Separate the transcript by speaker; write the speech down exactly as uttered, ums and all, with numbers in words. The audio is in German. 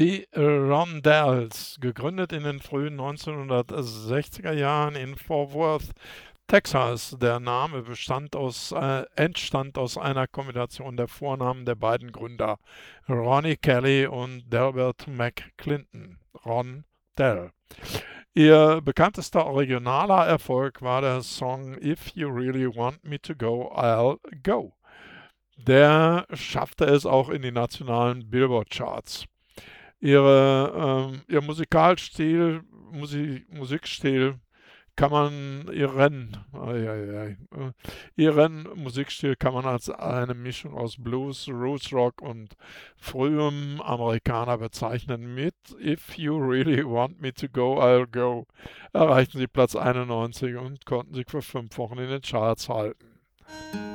Speaker 1: Die Rondells, gegründet in den frühen neunzehnhundertsechziger Jahren in Fort Worth, Texas. Der Name bestand aus, äh, entstand aus einer Kombination der Vornamen der beiden Gründer, Ronnie Kelly und Delbert McClinton. Ron Dell. Ihr bekanntester originaler Erfolg war der Song If You Really Want Me to Go, I'll Go. Der schaffte es auch in die nationalen Billboard-Charts. Ihre, ähm, ihr Musikalstil, Musi Musikstil kann man, ihren, ai, ai, ai, äh, ihren Musikstil kann man als eine Mischung aus Blues, Roots Rock und frühem Amerikaner bezeichnen. Mit If You Really Want Me to Go, I'll Go erreichten sie Platz einundneunzig und konnten sich für fünf Wochen in den Charts halten.